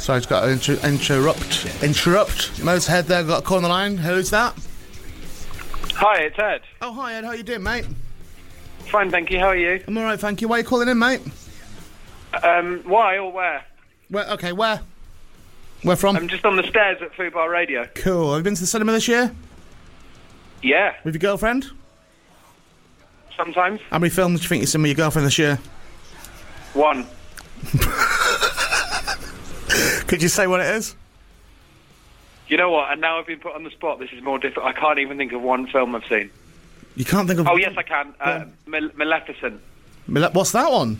Sorry, I've got to interrupt. Motorhead there, got a call on the line. Who's that? Hi, it's Ed. Oh, hi, Ed. How you doing, mate? Fine, thank you. How are you? I'm all right, thank you. Why are you calling in, mate? Why or where? Where? Where from? I'm just on the stairs at Fubar Radio. Cool. Have you been to the cinema this year? Yeah, With your girlfriend? sometimes. How many films do you think you've seen with your girlfriend this year? One. Could you say what it is? You know what? And now I've been put on the spot. This is more difficult. I can't even think of one film I've seen. You can't think of... Oh, yes, I can. Maleficent. What's that one?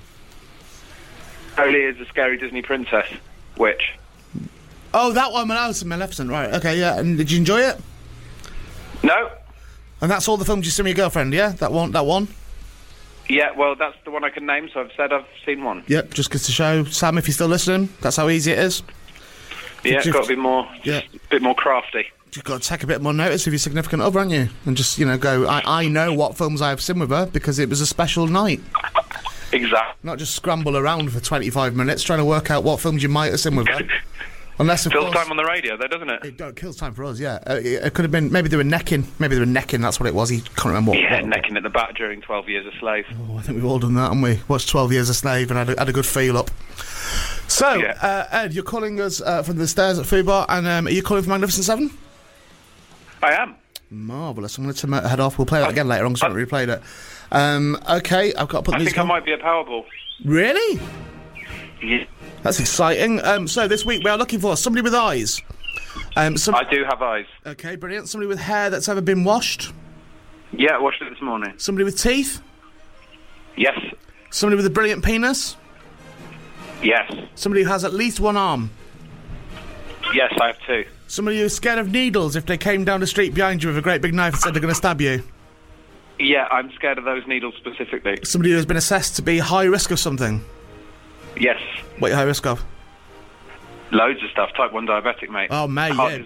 Only is a scary Disney princess. Which? Oh, that one, Maleficent, right. Okay, yeah. And did you enjoy it? No. And that's all the films you've seen with your girlfriend, yeah? That one? Yeah, well, that's the one I can name, so I've said I've seen one. Yep, just goes to show. Sam, if you're still listening, that's how easy it is. Yeah, it's got to be more, Yeah. a bit more crafty. You've got to take a bit more notice of your significant other, haven't you? And just, go, I know what films I've seen with her because it was a special night. Exactly. Not just scramble around for 25 minutes trying to work out what films you might have seen with her. Unless, of Fills course... time on the radio, though, doesn't it? It kills time for us, yeah. It could have been... Maybe they were necking. That's what it was. He can't remember what... Yeah, necking at the back during 12 Years a Slave. Oh, I think we've all done that, haven't we? Watched 12 Years a Slave and had a good feel up. So, Yeah. Ed, you're calling us from the stairs at Fubar, and are you calling for Magnificent Seven? I am. Marvellous. I'm going to head off. We'll play that again later on because I haven't replayed it. Okay, I've got to put the I music think I on. might be a Powerball. Really? Yeah. That's exciting. So this week we are looking for somebody with eyes. I do have eyes. Okay, brilliant. Somebody with hair that's ever been washed. Yeah, I watched it this morning. Somebody with teeth. Yes. Somebody with a brilliant penis. Yes. Somebody who has at least one arm. Yes, I have two. Somebody who's scared of needles if they came down the street behind you with a great big knife and said they're going to stab you. Yeah, I'm scared of those needles specifically. Somebody who has been assessed to be high risk of something. Yes. What are you high risk of? Loads of stuff. Type 1 diabetic, mate. Oh, mate, Heart yeah.